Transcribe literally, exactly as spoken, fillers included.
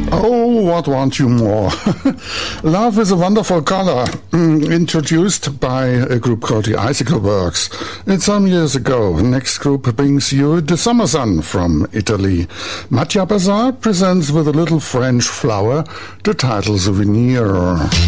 Oh, what want you more? Love is a Wonderful Color, introduced by a group called the Icicle Works. It's some years ago. The next group brings you The Summer Sun from Italy. Mattia Bazar presents with a little French flower the title Souvenir.